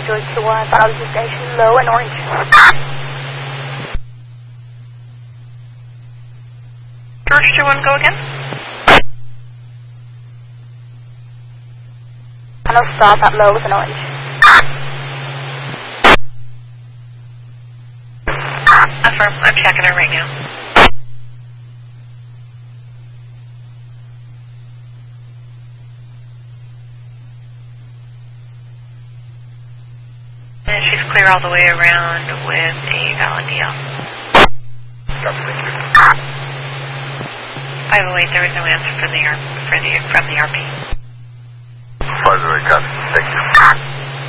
George 2-1, final station, low and orange. George 2-1, go again. Final stop at low with an orange. Affirm, I'm checking her right now. And she's clear all the way around with a valid deal. Thank you. 508, there is no answer from the RP. 508, copy. Thank you.